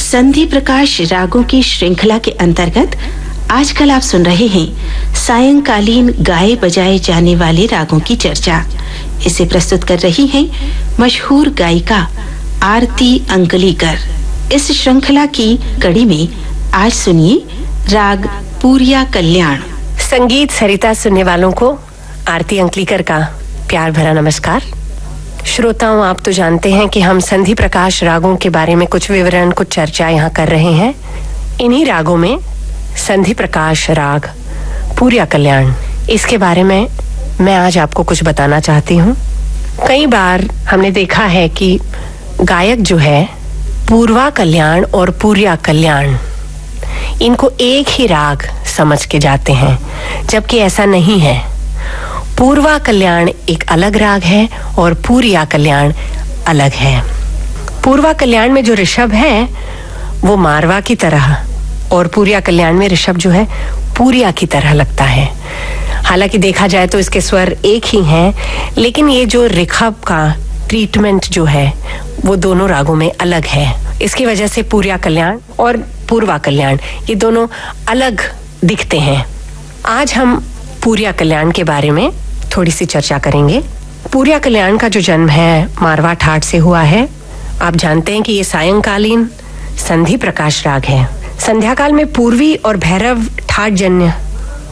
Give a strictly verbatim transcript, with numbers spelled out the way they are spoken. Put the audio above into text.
संधि प्रकाश रागों की श्रृंखला के अंतर्गत आजकल आप सुन रहे हैं सायंकालीन गाए बजाए जाने वाले रागों की चर्चा। इसे प्रस्तुत कर रही हैं मशहूर गायिका आरती अंकलीकर। इस श्रृंखला की कड़ी में आज सुनिए राग पूरिया कल्याण। संगीत सरिता सुनने वालों को आरती अंकलीकर का प्यार भरा नमस्कार। श्रोताओं, आप तो जानते हैं कि हम संधि प्रकाश रागों के बारे में कुछ विवरण, कुछ चर्चा यहाँ कर रहे हैं। इन्हीं रागों में संधि प्रकाश राग पूरिया कल्याण, इसके बारे में मैं आज आपको कुछ बताना चाहती हूँ। कई बार हमने देखा है कि गायक जो है पूर्वा कल्याण और पूरिया कल्याण, इनको एक ही राग समझ के जाते हैं, जबकि ऐसा नहीं है। पूर्वा कल्याण एक अलग राग है और पूरिया कल्याण अलग है। पूर्वा कल्याण में जो ऋषभ है वो मारवा की तरह और पूरिया कल्याण में ऋषभ जो है पूरिया की तरह लगता है। हालांकि देखा जाए तो इसके स्वर एक ही हैं, लेकिन ये जो ऋषभ का ट्रीटमेंट जो है वो दोनों रागों में अलग है। इसकी वजह से पूरिया कल्याण और पूर्वा कल्याण ये दोनों अलग दिखते हैं। आज हम पूरिया कल्याण के बारे में थोड़ी सी चर्चा करेंगे। पूरिया कल्याण का जो जन्म है मारवा ठाट से हुआ है। आप जानते हैं कि ये सायंकालीन संधि प्रकाश राग है। संध्या काल में पूर्वी और भैरव ठाट जन्य